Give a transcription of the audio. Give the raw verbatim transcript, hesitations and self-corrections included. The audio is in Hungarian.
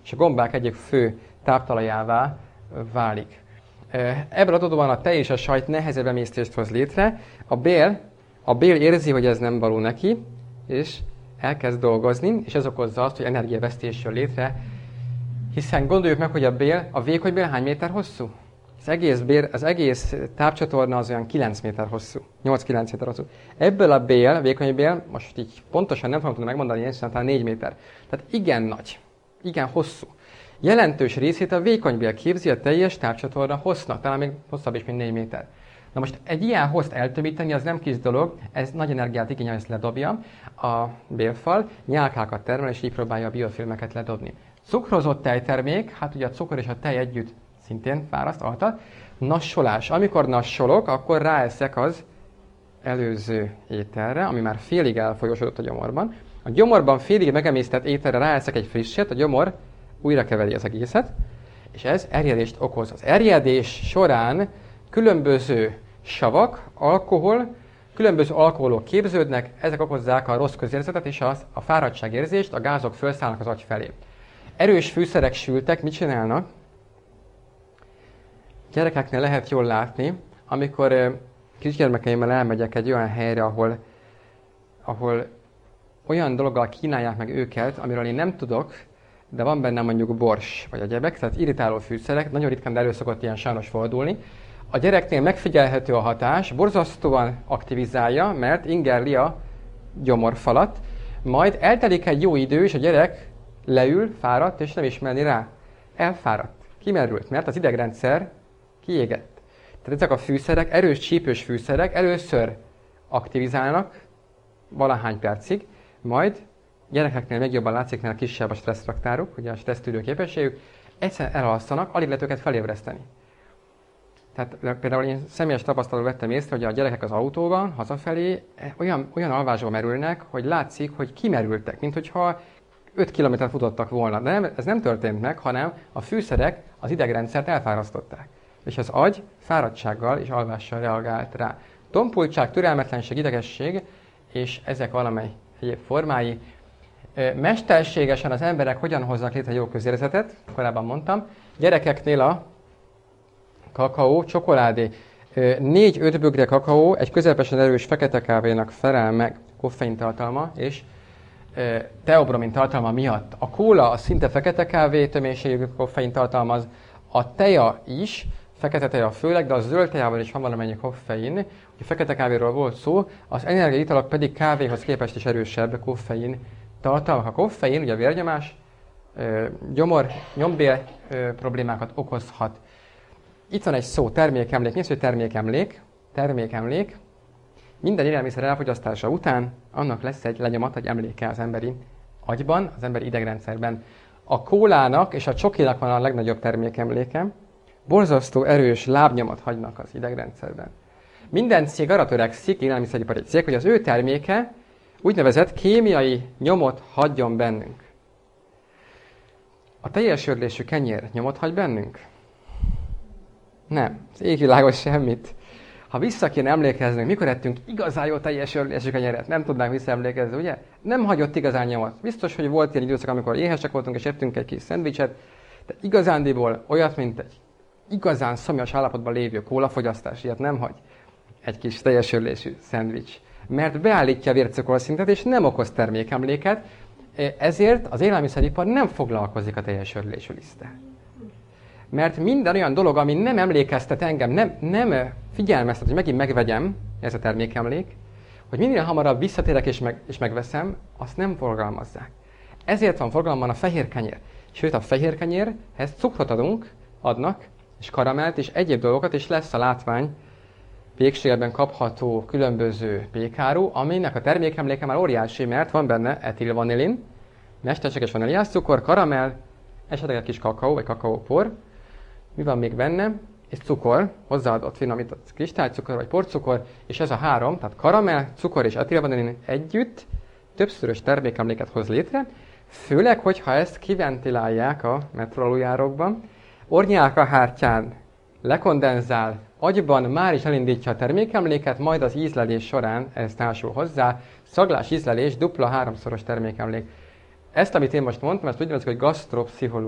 és a gombák egyik fő táptalajává válik. Ebből adódóan a tej és a sajt nehezebb emésztést hoz létre, a bél, a bél érzi, hogy ez nem való neki, és elkezd dolgozni, és ez okozza azt, hogy energiavesztés jön létre, hiszen gondoljuk meg, hogy a bél, a vékony bél hány méter hosszú? Az egész, bél, az egész tápcsatorna az olyan kilenc méter hosszú, nyolc-kilenc méter hosszú. Ebből a bél, a vékony bél, most így pontosan nem fogom tudni megmondani, én szerintem négy méter. Tehát igen nagy, igen hosszú. Jelentős részét a vékony bél képzi a teljes tápcsatorna hossznak, talán még hosszabb is, mint négy méter. Na most egy ilyen hosszt eltömíteni, az nem kis dolog, ez nagy energiát igényel, hogy ezt ledobja a bélfal, nyálkákat termel, és így próbálja a biofilmeket ledobni. Cukrozott tejtermék, hát ugye a cukor és a tej együtt szintén fáraszt, altat. Nassolás. Amikor nassolok, akkor ráeszek az előző ételre, ami már félig elfolyósodott a gyomorban. A gyomorban félig megemésztett ételre ráeszek egy frisset, a gyomor újra keveri az egészet, és ez erjedést okoz. Az erjedés során különböző savak, alkohol, különböző alkoholok képződnek, ezek okozzák a rossz közérzetet és az, a fáradtságérzést, a gázok felszállnak az agy felé. Erős fűszerek sültek, mit csinálnak? Gyerekeknél lehet jól látni, amikor kisgyermekeimmel elmegyek egy olyan helyre, ahol, ahol olyan dologgal kínálják meg őket, amiről én nem tudok, de van benne mondjuk bors vagy egyebek, tehát irritáló fűszerek, nagyon ritkán, de elő szokott ilyen sajnos fordulni. A gyereknél megfigyelhető a hatás, borzasztóan aktivizálja, mert ingerli a gyomorfalat, majd eltelik egy jó idő, és a gyerek leül, fáradt, és nem ismerni rá. Elfáradt, kimerült, mert az idegrendszer kiégett. Tehát ezek a fűszerek, erős csípős fűszerek először aktivizálnak valahány percig, majd gyerekeknél még jobban látszik, mert kisebb a stresszraktáruk, ugye a stressztűrő képességük, egyszerűen elalszanak, alig lehet őket felébreszteni. Tehát például én személyes tapasztalatban vettem észre, hogy a gyerekek az autóban, hazafelé olyan, olyan alvásba merülnek, hogy látszik, hogy kimerültek, mint hogyha öt kilométert futottak volna. De nem, ez nem történt meg, hanem a fűszerek az idegrendszert elfárasztották. És az agy fáradtsággal és alvással reagált rá. Tompultság, türelmetlenség, idegesség, és ezek valamely egyéb formái. Mesterségesen az emberek hogyan hoznak létre jó közérzetet, korábban mondtam. Gyerekeknél a kakaó, csokoládé. négy-öt bögre kakaó egy közepesen erős fekete kávénak felel meg koffein tartalma és teobromin tartalma miatt. A kóla a szinte fekete kávé töménységű koffein tartalmaz, a teja is, fekete teja főleg, de a zöld tejában is van valamennyi koffein. A fekete kávéról volt szó, az energiaitalak pedig kávéhoz képest is erősebb koffein tartalmak. A koffein, ugye a vérnyomás, gyomor, nyombél problémákat okozhat. Itt van egy szó, termékemlék. Mi az, hogy termékemlék? Termékemlék. Minden élelmiszer elfogyasztása után annak lesz egy lenyomat, egy emléke az emberi agyban, az emberi idegrendszerben. A kólának és a csokinak van a legnagyobb termékemléke. Borzasztó erős lábnyomot hagynak az idegrendszerben. Minden cég arra törekszik, élelmiszeripari cég, hogy az ő terméke úgynevezett kémiai nyomot hagyjon bennünk. A teljes örlésű kenyér nyomot hagy bennünk? Nem. Az égvilágos semmit. Ha vissza kéne emlékeznünk, mikor ettünk igazán jó teljes örlésű kenyeret, nem tudnánk visszaemlékezni, ugye? Nem hagyott igazán nyomot. Biztos, hogy volt ilyen időszak, amikor éhesek voltunk és ettünk egy kis szendvicset, de igazándiból olyat, mint egy igazán szomjas állapotban lévő kólafogyasztás, ilyet nem hagy egy kis teljes örlésű szendvics. Mert beállítja a vércukorszintet és nem okoz termékemléket, ezért az élelmiszeripar nem foglalkozik a teljes örlésű liszttel. Mert minden olyan dolog, ami nem emlékeztet engem, nem, nem figyelmeztet, hogy megint megvegyem, ez a termékemlék, hogy minél hamarabb visszatérek és, meg, és megveszem, azt nem forgalmazzák. Ezért van forgalomban a fehér kenyér. Sőt, a fehér kenyérhez cukrot adunk, adnak, és karamelt, és egyéb dolgokat, és lesz a látvány pékségben kapható különböző pékáru, aminek a termékemléke már óriási, mert van benne etilvanilin, mesterséges vaníliáscukor, karamell, esetleg egy kis kakaó vagy kakaópor. Mi van még benne? És cukor, hozzáadott finomított kristálycukor vagy porcukor, és ez a három, tehát karamell, cukor és etilvanilin együtt többszörös termékemléket hoz létre, főleg, hogyha ezt kiventilálják a metroalujárokban, ornyálkahártyán lekondenzál, agyban már is elindítja a termékemléket, majd az ízlelés során ez társul hozzá, szaglás, ízlelés, dupla, háromszoros termékemlék. Ezt, amit én most mondtam, ezt úgy nevezzük, hogy gasztropszichológia.